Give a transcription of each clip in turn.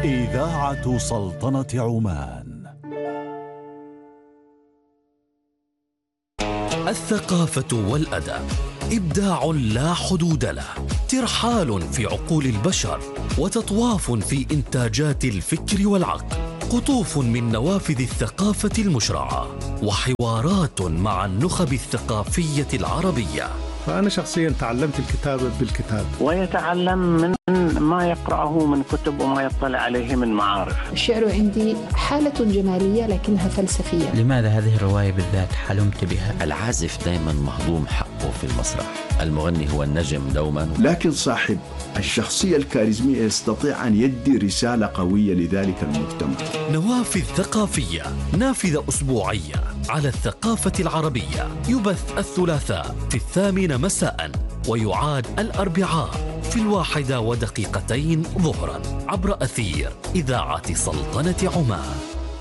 إذاعة سلطنة عمان. الثقافة والأدب إبداع لا حدود له، ترحال في عقول البشر وتطواف في إنتاجات الفكر والعقل، قطوف من نوافذ الثقافة المشرعة وحوارات مع النخب الثقافية العربية. فأنا شخصيا تعلمت الكتابة بالكتاب، ويتعلم من ما يقرأه من كتب وما يطلع عليه من معارف. الشعر عندي حالة جمالية لكنها فلسفية. لماذا هذه الرواية بالذات حلمت بها؟ العازف دائما مهضوم حقه في المسرح، المغني هو النجم دوما، لكن صاحب الشخصية الكاريزمية يستطيع أن يدي رسالة قوية لذلك المجتمع. نوافذ ثقافية، نافذة أسبوعية على الثقافة العربية، يبث الثلاثاء في 8 مساء ويعاد الأربعاء في 1:02 ظهرا عبر أثير إذاعة سلطنة عمان.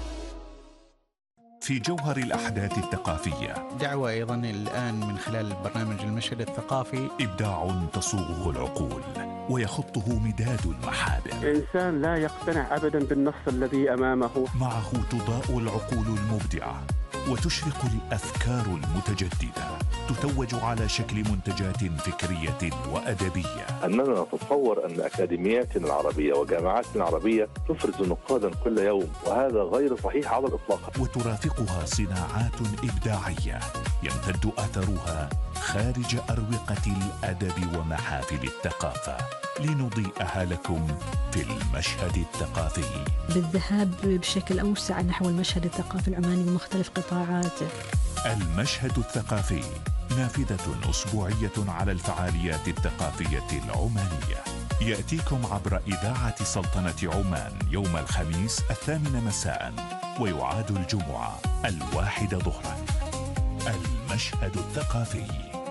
في جوهر الأحداث الثقافية دعوة أيضا الآن من خلال برنامج المشهد الثقافي، إبداع تصوغه العقول ويخطه مداد المحابر. إنسان لا يقتنع أبدا بالنص الذي أمامه، معه تضاء العقول المبدعة وتشرق الأفكار المتجددة، تتوج على شكل منتجات فكرية وأدبية. أننا نتصور أن أكاديمياتنا العربية وجامعاتنا العربية تفرز نقادا كل يوم، وهذا غير صحيح على الإطلاق. وترافقها صناعات إبداعية يمتد أثرها خارج أروقة الأدب ومحافل الثقافة، لنضيئها لكم في المشهد الثقافي، بالذهاب بشكل أوسع نحو المشهد الثقافي العماني بمختلف قطاعاته. المشهد الثقافي نافذة أسبوعية على الفعاليات الثقافية العمانية، يأتيكم عبر إذاعة سلطنة عمان يوم الخميس 8 مساء ويعاد الجمعة 1 ظهرا. المشهد الثقافي.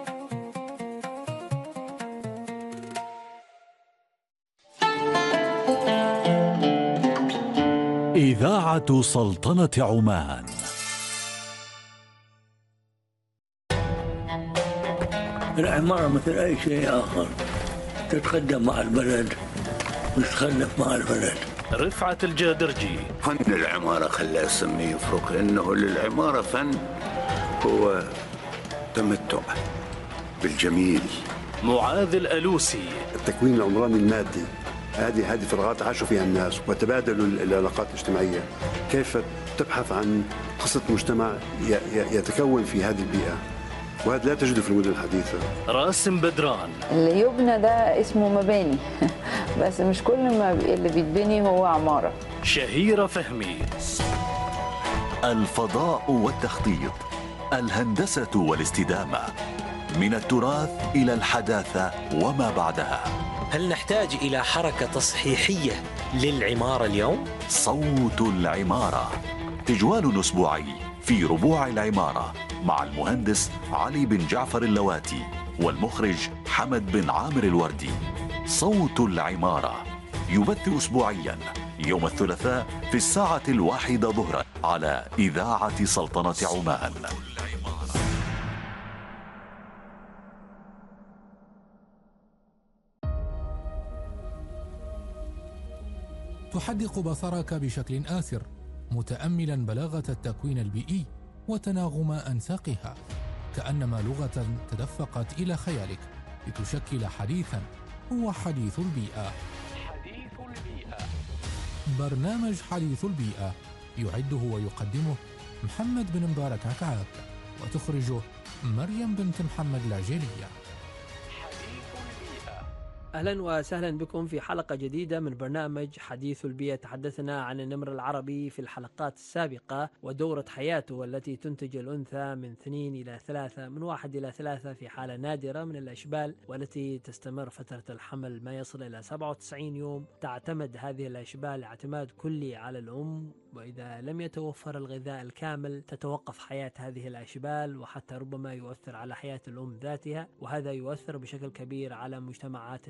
إذاعة سلطنة عمان. العمارة مثل أي شيء آخر تتقدم مع البلد وتتخلف مع البلد. رفعة الجادرجي. فن العمارة خلى اسميه يفرق، إنه للعمارة فن هو تمتع بالجميل. معاذ الألوسي. التكوين العمراني المادي هذه فراغات عاشوا فيها الناس وتبادلوا العلاقات الاجتماعية. كيف تبحث عن قصة مجتمع يتكون في هذه البيئة، وهذا لا تجده في المدن الحديثة. راسم بدران. اللي يبنى ده اسمه مباني بس مش كل ما اللي بيتبني هو عمارة. شهيرة فهمي. الفضاء والتخطيط، الهندسة والاستدامة، من التراث إلى الحداثة وما بعدها. هل نحتاج إلى حركة تصحيحية للعمارة اليوم؟ صوت العمارة، تجوال أسبوعي في ربوع العمارة مع المهندس علي بن جعفر اللواتي والمخرج حمد بن عامر الوردي. صوت العمارة يبث أسبوعيا يوم الثلاثاء في 1:01 ظهرا على إذاعة سلطنة عمان. تحدق بصرك بشكل آسر متأملا بلاغة التكوين البيئي وتناغم أنساقها، كأنما لغة تدفقت إلى خيالك لتشكل حديثا هو حديث البيئة. حديث البيئة، برنامج حديث البيئة يعده ويقدمه محمد بن مبارك عكعاك، وتخرجه مريم بنت محمد العجيلية. أهلا وسهلا بكم في حلقة جديدة من برنامج حديث البيئة. تحدثنا عن النمر العربي في الحلقات السابقة ودورة حياته التي تنتج الأنثى من 2 إلى 3، من 1 إلى 3 في حالة نادرة من الأشبال، والتي تستمر فترة الحمل ما يصل إلى 97 يوم. تعتمد هذه الأشبال اعتماد كلي على الأم، وإذا لم يتوفر الغذاء الكامل تتوقف حياة هذه الأشبال، وحتى ربما يؤثر على حياة الأم ذاتها، وهذا يؤثر بشكل كبير على مجتمعات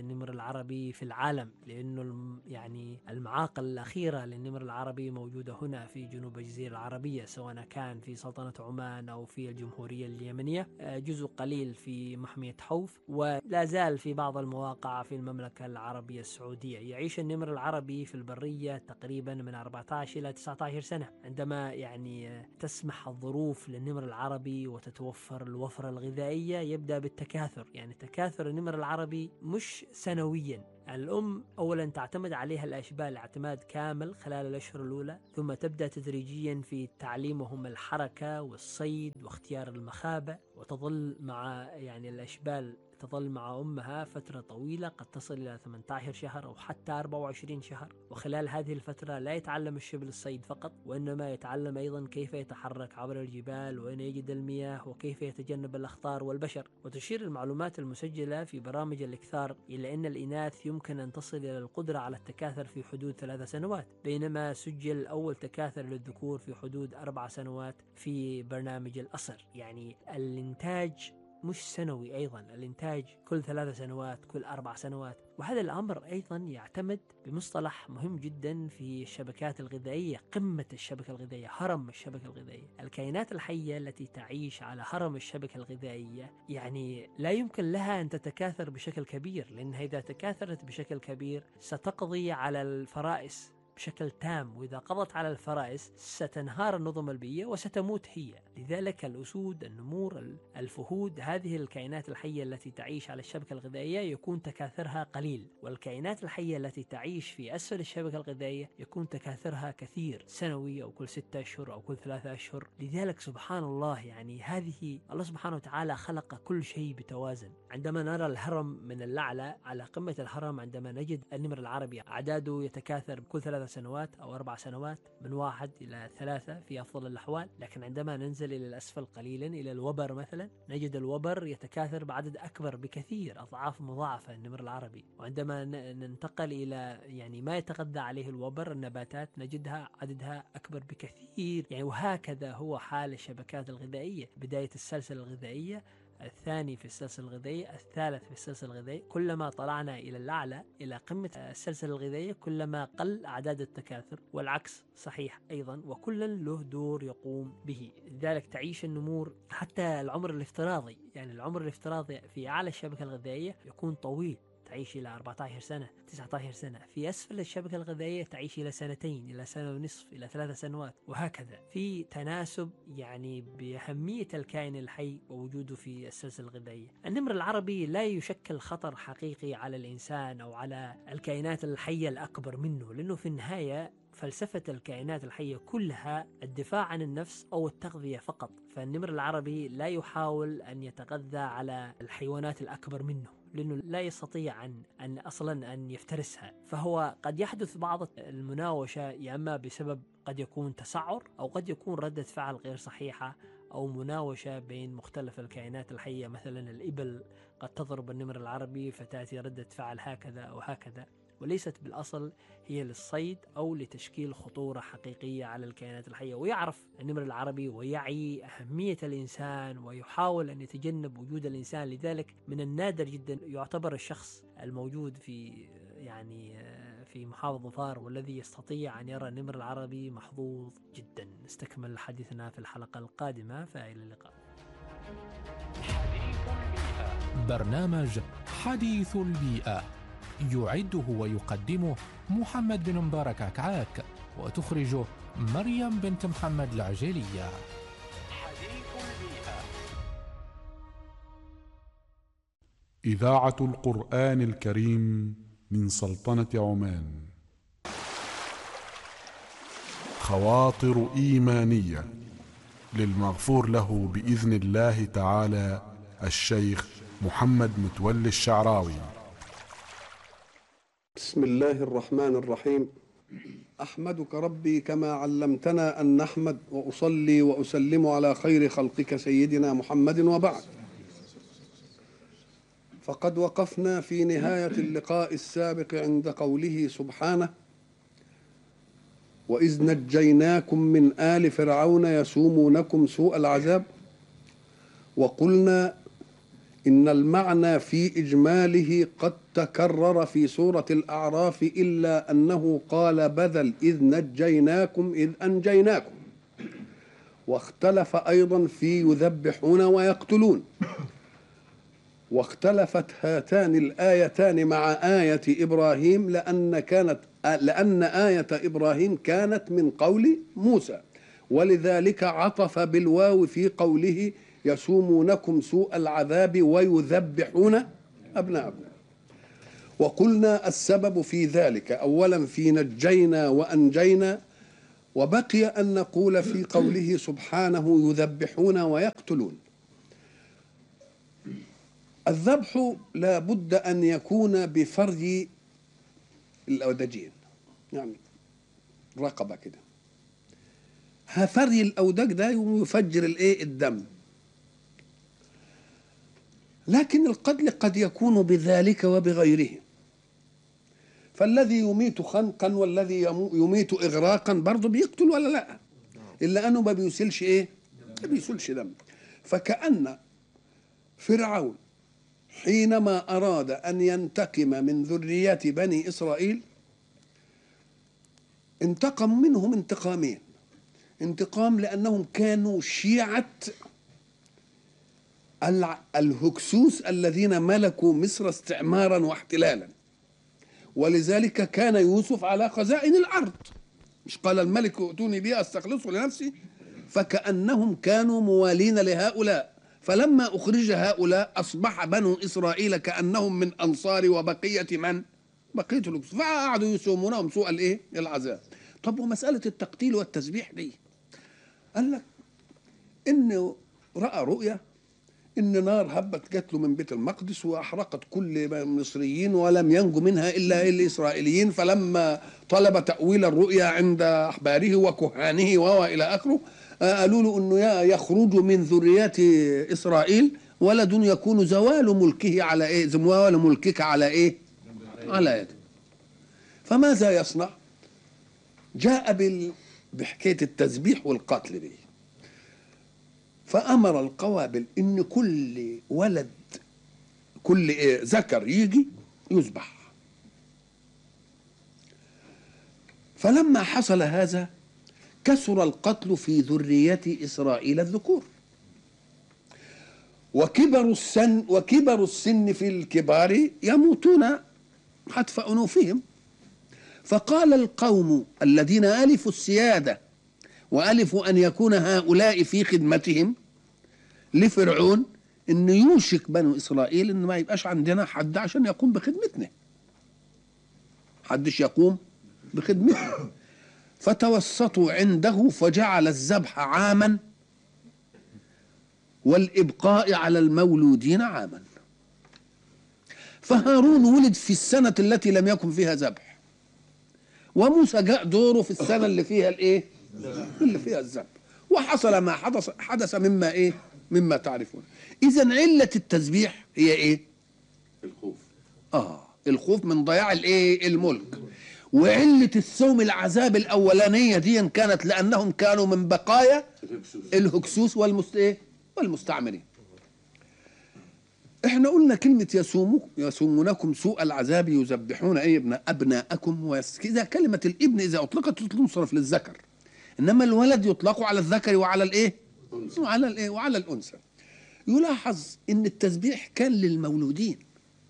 النمر العربي في العالم، لأنه يعني المعاقل الأخيرة للنمر العربي موجودة هنا في جنوب الجزيرة العربية، سواء كان في سلطنة عمان أو في الجمهورية اليمنية، جزء قليل في محمية حوف، ولا زال في بعض المواقع في المملكة العربية السعودية. يعيش النمر العربي في البرية تقريبا من 14 إلى 19 سنة. عندما يعني تسمح الظروف للنمر العربي وتتوفر الوفرة الغذائية يبدأ بالتكاثر. يعني تكاثر النمر العربي مش سنويا، الأم أولا تعتمد عليها الأشبال اعتماد كامل خلال الأشهر الأولى، ثم تبدأ تدريجيا في تعليمهم الحركة والصيد واختيار المخابئ، وتظل مع يعني الأشبال تظل مع أمها فترة طويلة قد تصل إلى 18 شهر أو حتى 24 شهر. وخلال هذه الفترة لا يتعلم الشبل الصيد فقط، وإنما يتعلم أيضا كيف يتحرك عبر الجبال وأين يجد المياه وكيف يتجنب الأخطار والبشر. وتشير المعلومات المسجلة في برامج الإكثار إلى أن الإناث يمكن أن تصل إلى القدرة على التكاثر في حدود 3 سنوات، بينما سجل أول تكاثر للذكور في حدود 4 سنوات في برنامج الأصر. يعني الإنتاج مش سنوي، أيضا الإنتاج كل 3 سنوات، كل 4 سنوات. وهذا الأمر أيضا يعتمد بمصطلح مهم جدا في الشبكات الغذائية، قمة الشبكة الغذائية، هرم الشبكة الغذائية. الكائنات الحية التي تعيش على هرم الشبكة الغذائية يعني لا يمكن لها أن تتكاثر بشكل كبير، لأنها إذا تكاثرت بشكل كبير ستقضي على الفرائس بشكل تام، وإذا قضت على الفرائس ستنهار النظم البيئية وستموت هي. لذلك الأسود، النمور، الفهود، هذه الكائنات الحية التي تعيش على الشبكة الغذائية يكون تكاثرها قليل، والكائنات الحية التي تعيش في أسفل الشبكة الغذائية يكون تكاثرها كثير، سنوي أو كل 6 أشهر أو كل 3 أشهر. لذلك سبحان الله، يعني هذه الله سبحانه وتعالى خلق كل شيء بتوازن. عندما نرى الهرم من الأعلى على قمة الهرم، عندما نجد النمر العربي أعداده يتكاثر كل 3 سنوات أو 4 سنوات، من 1 إلى 3 في أفضل الأحوال. لكن عندما ننزل إلى الأسفل قليلا إلى الوبر مثلا، نجد الوبر يتكاثر بعدد أكبر بكثير، أضعاف مضاعفة النمر العربي. وعندما ننتقل إلى يعني ما يتغذى عليه الوبر، النباتات، نجدها عددها أكبر بكثير. يعني وهكذا هو حال الشبكات الغذائية، بداية السلسلة الغذائية، الثاني في السلسلة الغذائية، الثالث في السلسلة الغذائية. كلما طلعنا إلى الأعلى إلى قمة السلسلة الغذائية كلما قل أعداد التكاثر، والعكس صحيح أيضا، وكل له دور يقوم به. لذلك تعيش النمور حتى العمر الافتراضي، يعني العمر الافتراضي في أعلى الشبكة الغذائية يكون طويل، تعيش إلى 14 سنة 19 سنة. في أسفل الشبكة الغذائية تعيش إلى 2 إلى 1.5 إلى 3 سنوات، وهكذا في تناسب يعني بأهمية الكائن الحي ووجوده في السلسلة الغذائية. النمر العربي لا يشكل خطر حقيقي على الإنسان أو على الكائنات الحية الأكبر منه، لأنه في النهاية فلسفة الكائنات الحية كلها الدفاع عن النفس أو التغذية فقط. فالنمر العربي لا يحاول أن يتغذى على الحيوانات الأكبر منه، لأنه لا يستطيع أن أصلا أن يفترسها. فهو قد يحدث بعض المناوشة، يا إما بسبب قد يكون تسعر، أو قد يكون ردة فعل غير صحيحة، أو مناوشة بين مختلف الكائنات الحية. مثلا الإبل قد تضرب النمر العربي فتأتي ردة فعل هكذا أو هكذا، وليست بالأصل هي للصيد أو لتشكيل خطورة حقيقية على الكائنات الحية. ويعرف النمر العربي ويعي أهمية الإنسان ويحاول أن يتجنب وجود الإنسان. لذلك من النادر جدا يعتبر الشخص الموجود في محافظة ظفار والذي يستطيع أن يرى النمر العربي محظوظ جدا. نستكمل حديثنا في الحلقة القادمة، فإلى اللقاء. برنامج حديث البيئة يعده ويقدمه محمد بن مبارك عكعاك، وتخرجه مريم بنت محمد العجيلية. إذاعة القرآن الكريم من سلطنة عمان. خواطر إيمانية للمغفور له بإذن الله تعالى الشيخ محمد متولي الشعراوي. بسم الله الرحمن الرحيم. أحمدك ربي كما علمتنا أن نحمد، وأصلي وأسلم على خير خلقك سيدنا محمد، وبعد. فقد وقفنا في نهاية اللقاء السابق عند قوله سبحانه: وإذ نجيناكم من آل فرعون يسومونكم سوء العذاب، وقلنا إن المعنى في إجماله قد تكرر في سورة الأعراف، إلا أنه قال بذل إذ نجيناكم إذ أنجيناكم، واختلف أيضا في يذبحون ويقتلون، واختلفت هاتان الآيتان مع آية إبراهيم لأن آية إبراهيم كانت من قول موسى، ولذلك عطف بالواو في قوله يسومونكم سوء العذاب ويذبحون أبناءكم. وقلنا السبب في ذلك أولا في نجينا وأنجينا، وبقي أن نقول في قوله سبحانه يذبحون ويقتلون. الذبح لا بد أن يكون بفرج الأودجين، يعني رقبة كده، فرج الأودج ده يفجر الدم. لكن القتل قد يكون بذلك وبغيره، فالذي يميت خنقا والذي يميت إغراقا برضه بيقتل ولا لا، إلا أنه ما بيوصلش ما بيوصلش دم. فكأن فرعون حينما أراد أن ينتقم من ذرية بني إسرائيل انتقم منهم انتقامين: انتقام لأنهم كانوا شيعة الهكسوس الذين ملكوا مصر استعمارا واحتلالا، ولذلك كان يوسف على خزائن الأرض، مش قال الملك ائتوني بها استخلصه لنفسي، فكأنهم كانوا موالين لهؤلاء. فلما أخرج هؤلاء أصبح بنو إسرائيل كأنهم من أنصار وبقية من؟ بقية الهكسوس، فقعدوا يسومونهم سوء العذاب. طب ومسألة التقتيل والتذبيح دي، قال لك إنه رأى رؤيا إن نار هبت جات له من بيت المقدس وأحرقت كل المصريين ولم ينجو منها إلا الإسرائيليين، فلما طلب تأويل الرؤيا عند أحباره وكهانه وإلى آخره قالوا له إنه يخرج من ذريات إسرائيل ولد يكون زوال ملكه على زوال ملكك على على يده. فماذا يصنع؟ جاء بحكاية التذبيح والقتل دي، فأمر القوابل إن كل ولد كل ذكر يجي يذبح. فلما حصل هذا كثر القتل في ذرية إسرائيل الذكور، وكبر السن في الكبار يموتون حتف أنوفهم. فقال القوم الذين ألفوا السيادة وألفوا أن يكون هؤلاء في خدمتهم لفرعون إن يوشك بنو إسرائيل إن ما يبقاش عندنا حد عشان يقوم بخدمتنا، حدش يقوم بخدمتنا. فتوسطوا عنده فجعل الذبح عاما والإبقاء على المولودين عاما. فهارون ولد في السنة التي لم يكن فيها ذبح، وموسى جاء دوره في السنة اللي فيها اللي فيها الذبح، وحصل ما حدث مما مما تعرفون. إذن علة التذبيح هي الخوف. الخوف من ضياع الملك. وعلة السوم العذاب الأولانية دي كانت لأنهم كانوا من بقايا الهكسوس والمستعمرين. احنا قلنا كلمة يسومونكم سوء العذاب يذبحون أبناءكم إذا كلمة الابن إذا أطلقت تنصرف للذكر، إنما الولد يطلق على الذكر وعلى وعلى الأنثى. يلاحظ إن التذبيح كان للمولودين،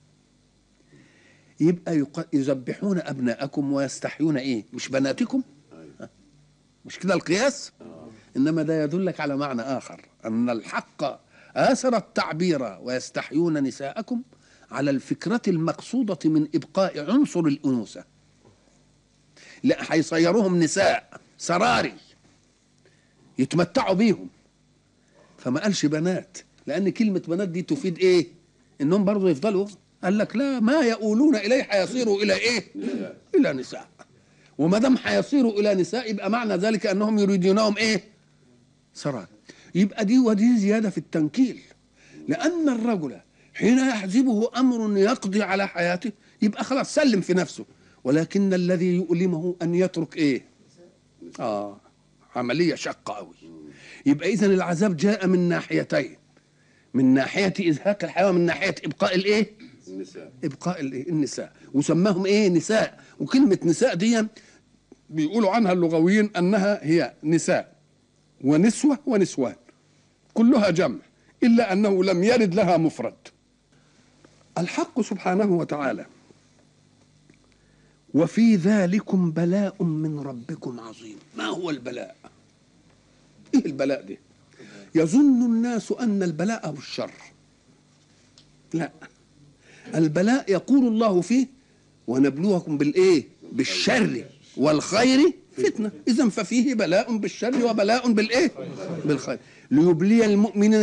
يبقى يذبحون أبناءكم ويستحيون مش بناتكم، مش كده القياس؟ إنما ده يدلك على معنى آخر، أن الحق آثر التعبير ويستحيون نساءكم على الفكرة المقصودة من إبقاء عنصر الأنوثة. لا، هيصيروهم نساء سراري يتمتعوا بيهم، فما قالش بنات، لأن كلمة بنات دي تفيد إنهم برضو يفضلوا. قال لك لا، ما يؤولون إليه حيصيروا إلى إلى نساء، وما دام حيصيروا إلى نساء يبقى معنى ذلك أنهم يريدونهم سرار. يبقى ودي زيادة في التنكيل، لأن الرجل حين يحزبه أمر يقضي على حياته يبقى خلاص سلم في نفسه، ولكن الذي يؤلمه أن يترك عملية شقة قوي. يبقى إذن العذاب جاء من ناحيتين، من ناحية إزهاق الحياة ومن ناحية إبقاء الإيه؟ النساء. إبقاء الإيه؟ النساء. وسماهم إيه؟ نساء. وكلمة نساء دي بيقولوا عنها اللغويين أنها هي نساء ونسوة ونسوان، كلها جمع، إلا أنه لم يرد لها مفرد. الحق سبحانه وتعالى وفي ذلكم بلاء من ربكم عظيم. ما هو البلاء؟ إيه البلاء ده؟ يظن الناس أن البلاء هو الشر. لا، البلاء يقول الله فيه ونبلوكم بالإيه؟ بالشر والخير فتنة. إذن ففيه بلاء بالشر وبلاء بالإيه؟ بالخير، ليبلي المؤمنين